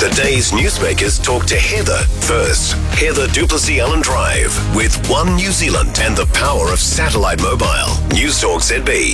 The day's newsmakers talk to Heather first. Heather Duplessis-Allen Drive with One New Zealand and the power of satellite mobile. News Talk ZB.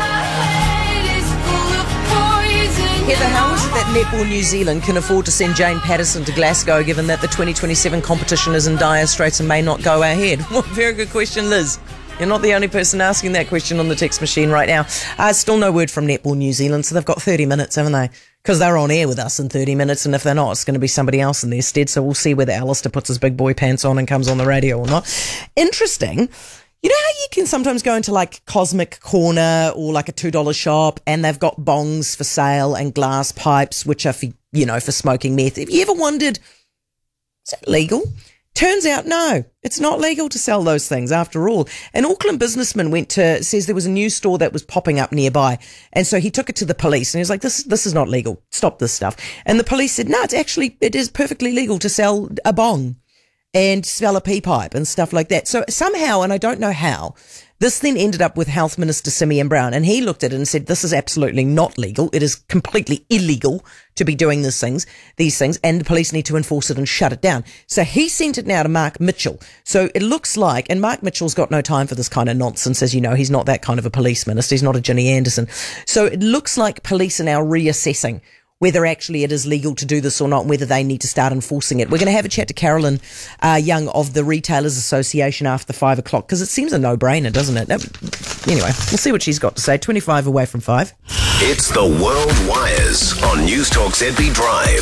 Heather, how is it that Netball New Zealand can afford to send Jane Patterson to Glasgow given that the 2027 competition is in dire straits and may not go ahead? Well, very good question, Liz. You're not the only person asking that question on the text machine right now. Still no word from Netball New Zealand, so they've got 30 minutes, haven't they? Because they're on air with us in 30 minutes, and if they're not, it's going to be somebody else in their stead, so we'll see whether Alistair puts his big boy pants on and comes on the radio or not. Interesting. You know how you can sometimes go into like Cosmic Corner or like a $2 shop and they've got bongs for sale and glass pipes, which are for, for smoking meth. Have you ever wondered, is that legal? Turns out, no, it's not legal to sell those things after all. An Auckland businessman says there was a new store that was popping up nearby. And so he took it to the police and he was like, this is not legal. Stop this stuff. And the police said, no, it is perfectly legal to sell a bong and sell a pea pipe and stuff like that. So somehow, and I don't know how, this then ended up with Health Minister Simeon Brown, and he looked at it and said, this is absolutely not legal. It is completely illegal to be doing these things, and the police need to enforce it and shut it down. So he sent it now to Mark Mitchell. So it looks like, and Mark Mitchell's got no time for this kind of nonsense, as you know, he's not that kind of a police minister. He's not a Ginny Anderson. So it looks like police are now reassessing whether actually it is legal to do this or not, and whether they need to start enforcing it. We're going to have a chat to Carolyn Young of the Retailers Association after 5 o'clock, because it seems a no-brainer, doesn't it? Anyway, we'll see what she's got to say. 25 away from 5. It's the World Wires on News Talk ZB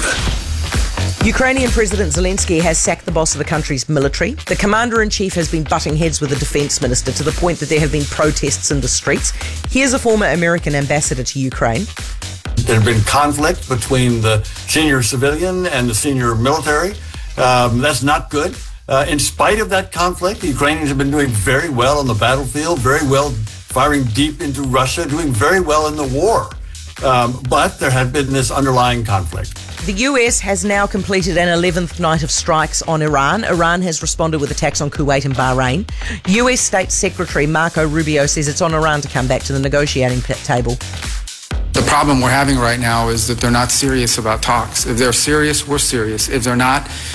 Drive. Ukrainian President Zelensky has sacked the boss of the country's military. The commander-in-chief has been butting heads with the defense minister to the point that there have been protests in the streets. Here's a former American ambassador to Ukraine. There had been conflict between the senior civilian and the senior military. That's not good. In spite of that conflict, the Ukrainians have been doing very well on the battlefield, very well firing deep into Russia, doing very well in the war. But there had been this underlying conflict. The US has now completed an 11th night of strikes on Iran. Iran has responded with attacks on Kuwait and Bahrain. US State Secretary Marco Rubio says it's on Iran to come back to the negotiating table. The problem we're having right now is that they're not serious about talks. If they're serious, we're serious. If they're not,